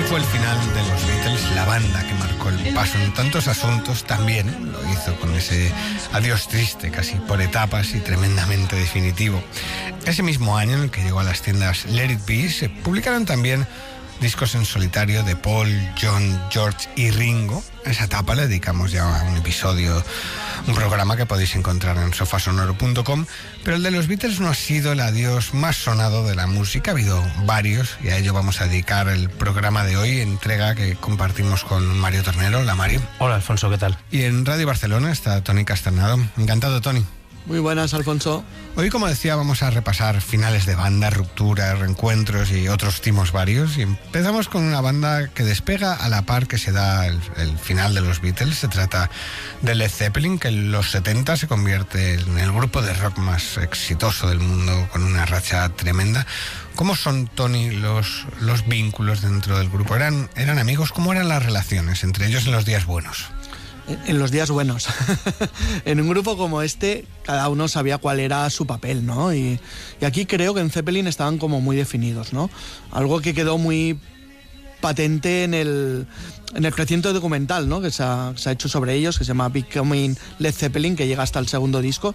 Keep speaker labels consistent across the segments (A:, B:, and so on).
A: fue el final de los Beatles, la banda que marcó el paso en tantos asuntos, también lo hizo con ese adiós triste, casi por etapas y tremendamente definitivo. Ese mismo año en el que llegó a las tiendas Let It Be, se publicaron también discos en solitario de Paul, John, George y Ringo. A esa etapa le dedicamos ya un episodio, un programa que podéis encontrar en sofasonoro.com, pero el de los Beatles no ha sido el adiós más sonado de la música. Ha habido varios y a ello vamos a dedicar el programa de hoy, entrega que compartimos con Mario Tornero. Hola, Mario.
B: Hola, Alfonso, ¿qué tal?
A: Y en Radio Barcelona está Toni Casternado. Encantado, Toni.
C: Muy buenas, Alfonso.
A: Hoy, como decía, vamos a repasar finales de banda, rupturas, reencuentros y otros timos varios. Y empezamos con una banda que despega a la par que se da el final de los Beatles. Se trata de Led Zeppelin, que en los 70 se convierte en el grupo de rock más exitoso del mundo, con una racha tremenda. ¿Cómo son, Toni, los vínculos dentro del grupo? ¿Eran amigos? ¿Cómo eran las relaciones entre ellos en los días buenos?
C: En los días buenos. En un grupo como este, cada uno sabía cuál era su papel, ¿no? Y aquí creo que en Zeppelin estaban como muy definidos, ¿no? Algo que quedó muy patente en el reciente documental, ¿no? Que se ha hecho sobre ellos, que se llama Becoming Led Zeppelin, que llega hasta el segundo disco.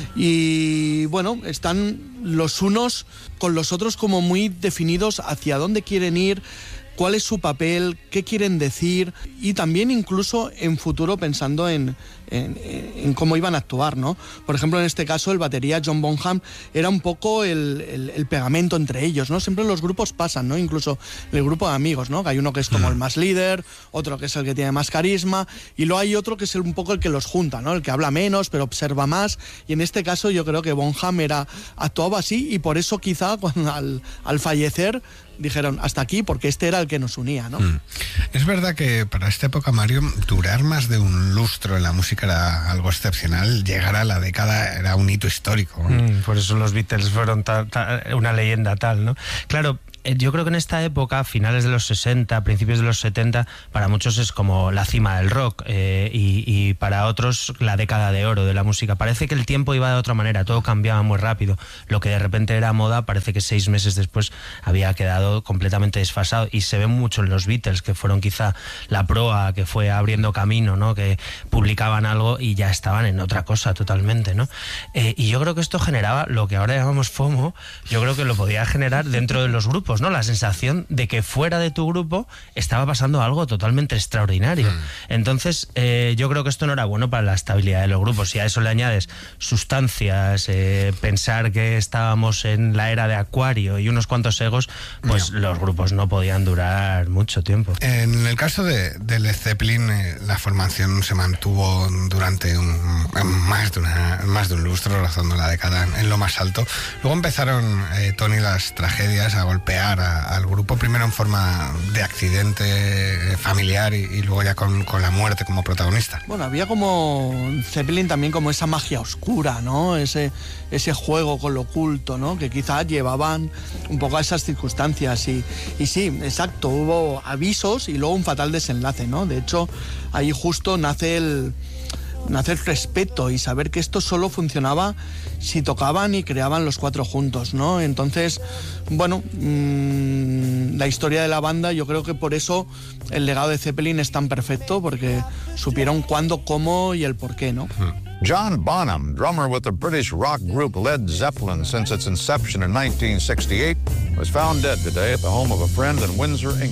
C: Y bueno, están los unos con los otros como muy definidos hacia dónde quieren ir, cuál es su papel, qué quieren decir, y también incluso en futuro pensando en cómo iban a actuar, ¿no? Por ejemplo, en este caso, el batería John Bonham era un poco el pegamento entre ellos, ¿no? Siempre los grupos pasan, ¿no? Incluso el grupo de amigos, ¿no? Que hay uno que es como el más líder, otro que es el que tiene más carisma, y luego hay otro que es un poco el que los junta, ¿no? El que habla menos, pero observa más, y en este caso yo creo que Bonham actuaba así, y por eso quizá al fallecer dijeron hasta aquí, porque este era el que nos unía, ¿no?
A: Es verdad que para esta época, Mario, durar más de un lustro en la música era algo excepcional. Llegar a la década era un hito histórico.
B: Por eso los Beatles fueron una leyenda tal, ¿no? Claro, yo creo que en esta época, finales de los 60, principios de los 70, para muchos es como la cima del rock y para otros la década de oro de la música. Parece que el tiempo iba de otra manera, todo cambiaba muy rápido. Lo que de repente era moda, parece que 6 meses después había quedado completamente desfasado, y se ve mucho en los Beatles, que fueron quizá la proa que fue abriendo camino, ¿no? Que publicaban algo y ya estaban en otra cosa totalmente, ¿no? Y yo creo que esto generaba lo que ahora llamamos FOMO. Yo creo que lo podía generar dentro de los grupos, ¿no? La sensación de que fuera de tu grupo estaba pasando algo totalmente extraordinario. Entonces, yo creo que esto no era bueno para la estabilidad de los grupos. Si a eso le añades sustancias, pensar que estábamos en la era de Acuario y unos cuantos egos, pues los grupos no podían durar mucho tiempo.
A: En el caso de Led Zeppelin, la formación se mantuvo durante más de un lustro, rozando la década en lo más alto. Luego empezaron, Toni, las tragedias a golpear al grupo, primero en forma de accidente familiar y luego ya con la muerte como protagonista.
C: Bueno, había como Zeppelin también como esa magia oscura, ¿no? Ese juego con lo oculto, ¿no? Que quizás llevaban un poco a esas circunstancias y sí, exacto, hubo avisos y luego un fatal desenlace, ¿no? De hecho, ahí justo nace el respeto y saber que esto solo funcionaba si tocaban y creaban los cuatro juntos, ¿no? Entonces, bueno, la historia de la banda, yo creo que por eso el legado de Zeppelin es tan perfecto, porque supieron cuándo, cómo y el por qué, ¿no?
D: John Bonham, drummer with the British rock group Led Zeppelin since its inception in 1968, was found dead today at the home of a friend in Windsor, England.